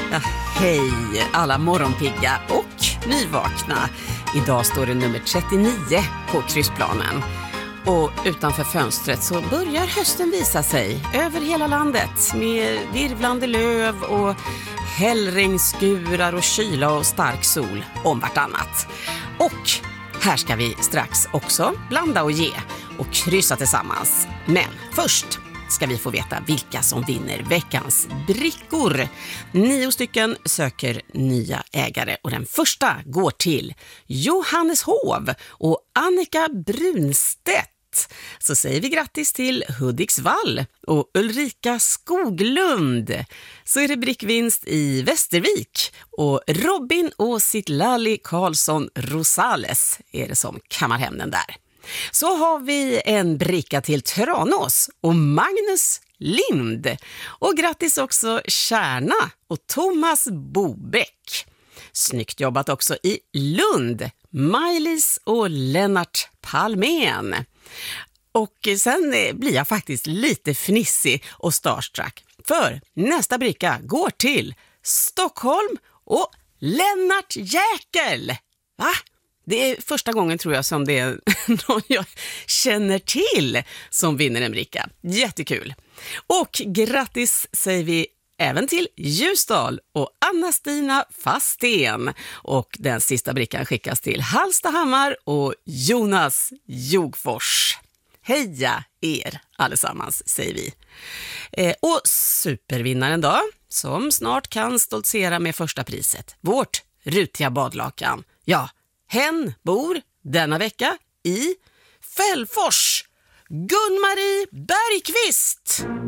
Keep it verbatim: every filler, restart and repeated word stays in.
Ja, hej alla morgonpigga och nyvakna. Idag står det nummer trettionio på kryssplanen. Och utanför fönstret så börjar hösten visa sig över hela landet med virvlande löv och hällregnskurar och kyla och stark sol om vartannat. Och här ska vi strax också blanda och ge och kryssa tillsammans. Men först ska vi få veta vilka som vinner veckans brickor. Nio stycken söker nya ägare och den första går till Johanneshov och Annika Brunstedt. Så säger vi grattis till Hudiksvall och Ulrika Skoglund. Så är det brickvinst i Västervik och Robin och Sitlali Karlsson Rosales är det som kammar hem den där. Så har vi en bricka till Tranås och Magnus Lind. Och grattis också Kärna och Thomas Bobäck. Snyggt jobbat också i Lund, Maj-Lis och Lennart Palmén. Och sen blir jag faktiskt lite fnissig och starstruck. För nästa bricka går till Stockholm och Lennart Jäkel. Va? Det är första gången tror jag som det är någon jag känner till som vinner en bricka. Jättekul. Och grattis säger vi även till Ljusdal och Anna-Stina Fasten. Och den sista brickan skickas till Hallstahammar och Jonas Jogfors. Heja er allesammans, säger vi. Eh, och supervinnaren då, som snart kan stoltsera med första priset. Vårt rutiga badlakan. Ja, hen bor denna vecka i Fällfors. Gun-Marie Bergqvist!